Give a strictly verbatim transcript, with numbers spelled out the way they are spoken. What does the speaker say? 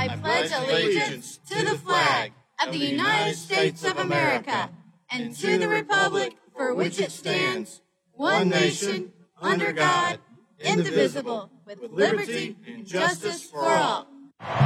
I pledge allegiance to the flag of the United States of America and to the republic for which it stands, one nation, under God, indivisible, with liberty and justice for all.